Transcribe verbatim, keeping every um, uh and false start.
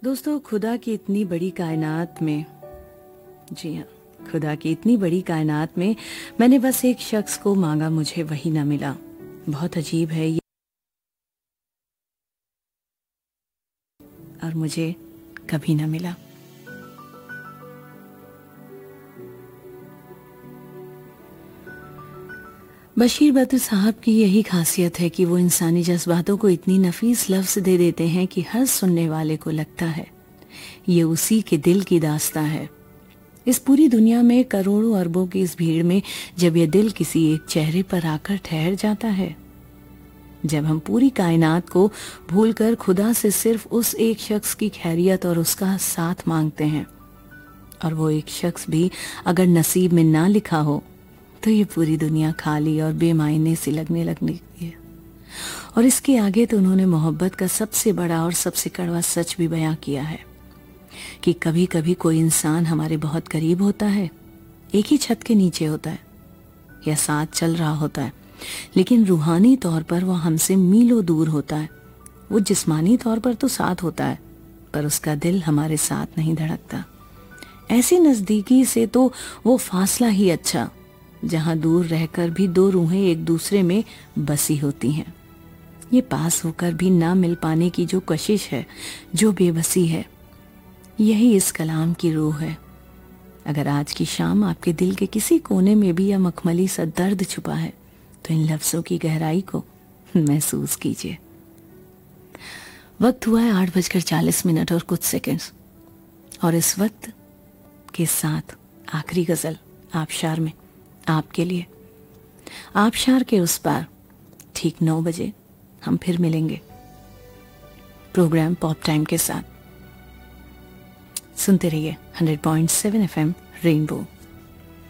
दोस्तों, खुदा की इतनी बड़ी कायनात में, जी हाँ, खुदा की इतनी बड़ी कायनात में मैंने बस एक शख्स को मांगा, मुझे वही ना मिला। बहुत अजीब है ये, और मुझे कभी ना मिला। बशीर बद्र साहब की यही खासियत है कि वो इंसानी जज्बातों को इतनी नफीस लफ्ज दे देते हैं कि हर सुनने वाले को लगता है ये उसी के दिल की दास्तां है। इस पूरी दुनिया में करोड़ों अरबों की इस भीड़ में जब ये दिल किसी एक चेहरे पर आकर ठहर जाता है, जब हम पूरी कायनात को भूलकर खुदा से सिर्फ उस एक शख्स की खैरियत और उसका साथ मांगते हैं, और वो एक शख्स भी अगर नसीब में ना लिखा हो, तो ये पूरी दुनिया खाली और बेमायने सी लगने लगती है। और इसके आगे तो उन्होंने मोहब्बत का सबसे बड़ा और सबसे कड़वा सच भी बयां किया है कि कभी कभी कोई इंसान हमारे बहुत करीब होता है, एक ही छत के नीचे होता है या साथ चल रहा होता है, लेकिन रूहानी तौर पर वो हमसे मीलों दूर होता है। वो जिस्मानी तौर पर तो साथ होता है, पर उसका दिल हमारे साथ नहीं धड़कता। ऐसी नजदीकी से तो वो फासला ही अच्छा, जहां दूर रहकर भी दो रूहें एक दूसरे में बसी होती हैं। ये पास होकर भी ना मिल पाने की जो कशिश है, जो बेबसी है, यही इस कलाम की रूह है। अगर आज की शाम आपके दिल के किसी कोने में भी यह मखमली सा दर्द छुपा है, तो इन लफ्जों की गहराई को महसूस कीजिए। वक्त हुआ है आठ बजकर चालीस मिनट और कुछ सेकंड्स, और इस वक्त के साथ आखिरी गजल आबशार में आपके लिए। आबशार के उस पार ठीक नौ बजे हम फिर मिलेंगे प्रोग्राम पॉप टाइम के साथ। सुनते रहिए hundred point seven F M rainbow.